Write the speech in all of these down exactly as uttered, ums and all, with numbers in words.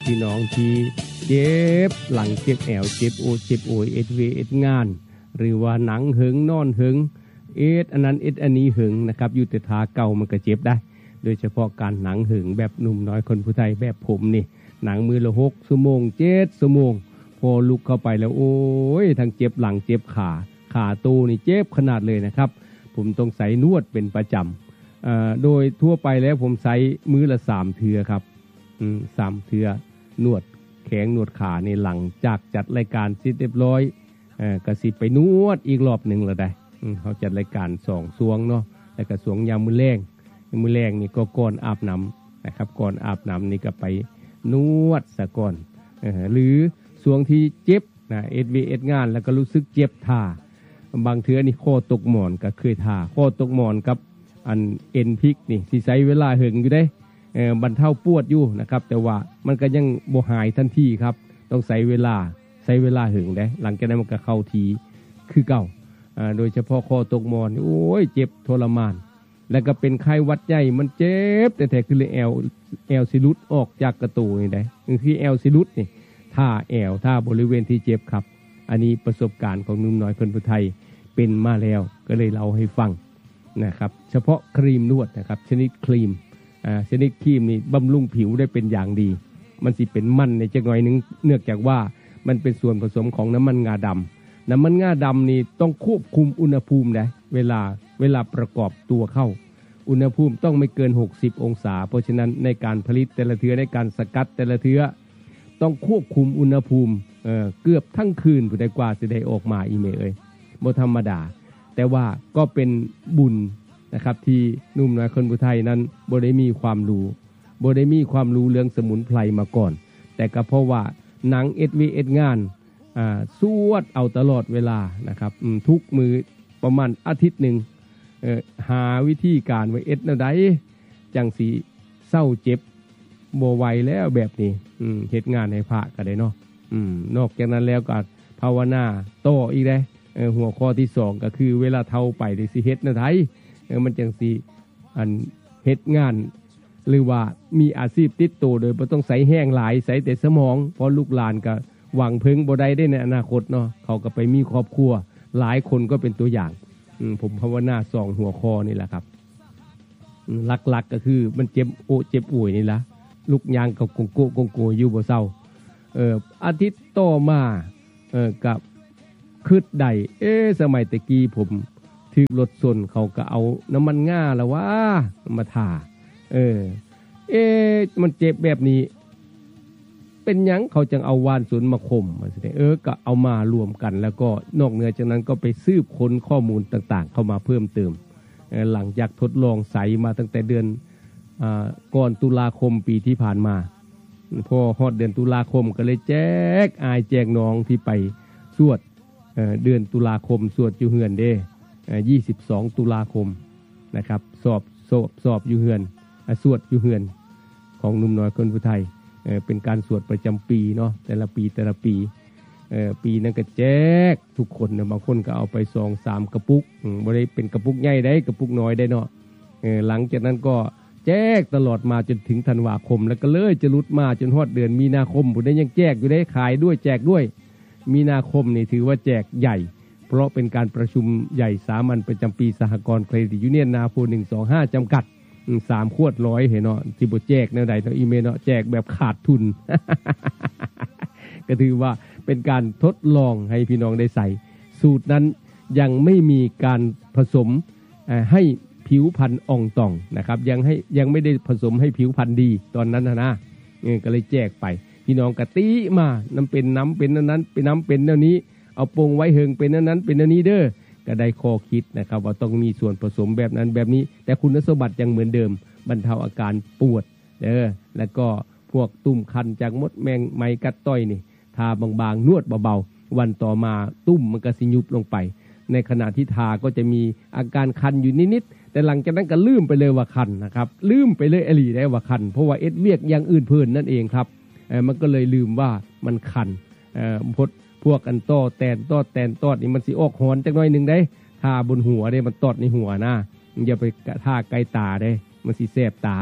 พี่น้องที่เจ็บหลังเจ็บแอวเจ็บโอเจ็บโอยเอ็ดเวเอ็ดงานหรือว่าหนังหึงนอนหึงเอ็ดอันนั้นเอ็ดอันนี้หึงนะครับอยู่แต่ทาเก่ามันก็เจ็บได้โดยเฉพาะการหนังหึงแบบหนุ่มน้อยคนผู้ไทยแบบผมนี่หนังมือละหกชั่วโมงเจ็ดชั่วโมงพอลุกเข้าไปแล้วโอ้ยทั้งเจ็บหลังเจ็บขาขาตูนี่เจ็บขนาดเลยนะครับผมต้องใส่นวดเป็นประจำโดยทั่วไปแล้วผมใส่มือละสามเทือครับสามเทือนวดแขงนวดขาในหลังจากจัดรายการเสร็จเรียบร้อยกระสิไปนวดอีกรอบหนึ่งละได้เขาจัดรายการสองสวงเนาะแล้วก็สวงยามมือแรงมือแรงนี่ก็ก่อนอาบน้ำนะครับก่อนอาบน้ำนี่ก็ไปนวดซะก่อนหรือสวงที่เจ็บนะเอ็ดวีเอ็ดงานแล้วก็รู้สึกเจ็บท่าบางเทื่อนี่ข้อตกหมอนก็เคยท่าข้อตกหมอนกับอันเอ็นพลิกนี่สิใช้เวลาหึงอยู่ได้บรรเทาปวดอยู่นะครับแต่ว่ามันก็ยังบ่หายทันทีครับต้องใช้เวลาใช้เวลาหึงได้หลังจากนั้นมันก็เข้าทีคือเก่าโดยเฉพาะข้อตกหมอนโอ้ยเจ็บทรมานแล้วก็เป็นไข้หวัดใหญ่มันเจ็บแต่แท้คือแอลแอลซิลุสออกจากกระตูนี่ได้คือแอลซิลุสนี่ท่าแอลท่าบริเวณที่เจ็บครับอันนี้ประสบการณ์ของหนุ่มน้อยคนผู้ไทยเป็นมาแล้วก็เลยเล่าให้ฟังนะครับเฉพาะครีมนวดนะครับชนิดครีมอ่าชนิดครีมนี่บำรุงผิวได้เป็นอย่างดีมันสิเป็นมันในจักหน่อยนึงเนื่องจากว่ามันเป็นส่วนผสมของน้ำมันงาดำน้ำมันงาดำนี่ต้องควบคุมอุณหภูมินะเวลาเวลาประกอบตัวเข้าอุณหภูมิต้องไม่เกินหกสิบองศาเพราะฉะนั้นในการผลิตแต่ละเทื่อในการสกัดแต่ละเทื่อต้องควบคุมอุณหภูมิเอ่อเกือบทั้งคืนผู้ใดกว่าสิได้ออกมาอีเมเอ้ยบ่ธรรมดาแต่ว่าก็เป็นบุญนะครับที่หนุ่มน้อยคนผู้ไทยนั้นบ่ได้มีความรู้บ่ได้มีความรู้เรื่องสมุนไพรมาก่อนแต่ก็เพราะว่าหนัง เอส วี เอส งานอ่าสวดเอาตลอดเวลานะครับทุกมือประมาณอาทิตย์หนึ่งเอ่อหาวิธีการไว้เอ็ดแนวใดจังสิเศร้าเจ็บบ่ไหวแล้วแบบนี้อืมเฮ็ดงานให้พระก็ได้เนาะอืมนอกจากนั้นแล้วก็ภาวนาต่ออีกได้เอ่อหัวข้อที่สองก็คือเวลาเฒ่าไปได้สิเฮ็ดแนวใดเออมันจังสิอันเฮ็ดงานหรือว่ามีอาชีพติดตัวโดยบ่ต้องใส่แห้งหลายใส่แต่สมองเพราะลูกหลานก็หวังพึ่งบ่ได้ได้ในอนาคตเนาะเขาก็ไปมีครอบครัวหลายคนก็เป็นตัวอย่างผมภาวนาสองหัวข้อนี่แหละครับหลักๆก็คือมันเจ็บโอเจ็บป่วยนี่ละลูกยางกับกงโกกงโกอยู่บ่เศร้าเอ่ออาทิตย์ต่อมาเอ่อกับคืดได้เอ๊ะสมัยตะกี้ผมถือรถส่วนเขาก็เอาน้ำมันง่าแล้วว่ามาทาเออเอ๊ะมันเจ็บแบบนี้เป็นหยังเขาจึงเอาวานสนมาข่มมาสิเออก็เอามารวมกันแล้วก็นอกเหนือจากนั้นก็ไปสืบค้นข้อมูลต่างๆเข้ามาเพิ่มเติมหลังจากทดลองใส่มาตั้งแต่เดือนอ่าก่อนตุลาคมปีที่ผ่านมาพอฮอดเดือนตุลาคมก็เลยแจกอายแจกน้องที่ไปสวด เ, เดือนตุลาคมสวดอยู่เฮือนเด้ยี่สิบสองตุลาคมนะครับสอบสอบสอบอยู่เฮือนสวดอยู่เฮือนของหนุ่มน้อยคนผู้ไทยเอ่อเป็นการสวดประจำปีเนาะแต่ละปีแต่ละปีเอ่อปีนั้นก็แจกทุกคนนะบางคนก็เอาไปสองสามกระปุกอืมบ่ได้เป็นกระปุกใหญ่ได้กระปุกน้อยได้เนาะเออหลังจากนั้นก็แจกตลอดมาจนถึงธันวาคมแล้วก็เลยจะลุดมาจนฮอดเดือนมีนาคมผู้ใดยังแจกอยู่ได้ขายด้วยแจกด้วยมีนาคมนี่ถือว่าแจกใหญ่เพราะเป็นการประชุมใหญ่สามัญประจำปีสหกรณ์เครดิตยูเนียนนาโพหนึ่งสองห้าจำกัดสามขวดร้อยเห็นเนาะที่บ่แจกแนวใดเนาะอีเมลเนาะแจกแบบขาดทุน ก็ถือว่าเป็นการทดลองให้พี่น้องได้ใส่สูตรนั้นยังไม่มีการผสมให้ผิวพรรณอ่องต่องนะครับยังให้ยังไม่ได้ผสมให้ผิวพรรณดีตอนนั้นนะนะก็เลยแจกไปพี่น้องกะติมาน้ำเป็นน้ำเป็นนั้นเป็นน้ำเป็นแนวนี้เอาปงไว้เฮิงเป็นนั้นนั้นเป็นแนวนี้เด้อก็ได้ข้อคิดนะครับว่าต้องมีส่วนผสมแบบนั้นแบบนี้แต่คุณสมบัติยังเหมือนเดิมบรรเทาอาการปวดเด้อแล้วก็พวกตุ่มคันจากมดแมงไมกัดต้อยนี่ทาบางๆนวดเบาๆวันต่อมาตุ่มมันก็สิยุบลงไปในขณะที่ทาก็จะมีอาการคันอยู่นิดๆแต่หลังจากนั้นก็ลืมไปเลยว่าคันนะครับลืมไปเลยอหลีได้ว่าคันเพราะว่าเอ็ดเวียกอย่างอื่นเพิ่นนั่นเองครับเอ่อมันก็เลยลืมว่ามันคันเอ่อพดพวกอันต้อแตนต้อแตนตอดนี่มันสิออกหอนจักหน่อยนึงได้ทาบนหัวได้มันตอดในหัวนะอย่าไปทาไกลตาได้มันสิแสบตา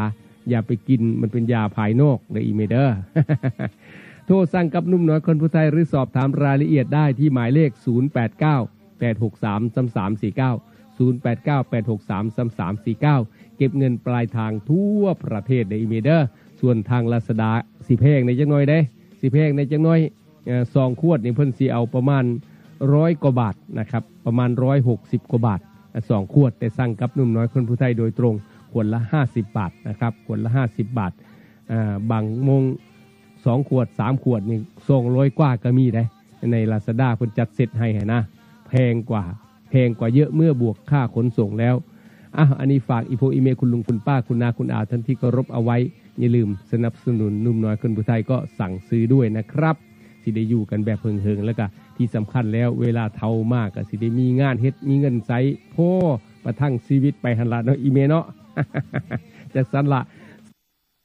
อย่าไปกินมันเป็นยาภายนอกเลยอีเมเดอร์ โทรสั่งกับนุ่มน้อยคนผู้ไทยหรือสอบถามรายละเอียดได้ที่หมายเลขศูนย์ แปด เก้า แปด หก สาม สาม สาม สี่ เก้า ศูนย์ แปด เก้า แปด หก สาม สาม สาม สี่ เก้าเก็บเงินปลายทางทั่วประเทศในอีเมเดอร์ส่วนทางลาซาด้าสิแพงในจังน้อยได้สิแพงในจังน้อยซองขวดนี่เพิ่นสิเอาประมาณร้อยกว่าบาทนะครับประมาณหนึ่งร้อยหกสิบกว่าบาทสองขวดแต่สั่งกับนุ่มน้อยคนผู้ไทยโดยตรงขวดละห้าสิบบาทนะครับขวดละห้าสิบบาทอ่าบางมงสองขวดสามขวดนี่สองร้อยกว่าก็มีได้ใน Lazada เพิ่นจัดเซตให้นะแพงกว่าแพงกว่าเยอะเมื่อบวกค่าขนส่งแล้วอ่ะอันนี้ฝากอีโพอีเมลคุณลุงคุณป้าคุณนาคุณอาท่านที่เคารพเอาไว้อย่าลืมสนับสนุนนุ่มน้อยคนผู้ไทยก็สั่งซื้อด้วยนะครับสิได้อยู่กันแบบเพิงๆแล้วก็ที่สำคัญแล้วเวลาเท่ามากก็สิได้มีงานเฮ็ดมีเงินใช้พ่อประทังชีวิตไปหันละเนาะอีเมเนาะ จากสันละ